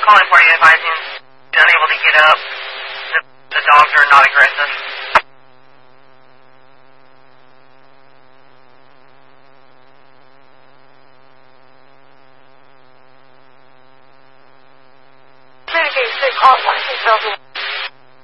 Calling for you, advising unable to get up. The dogs are not aggressive. Communicate 6 call 1 6,000.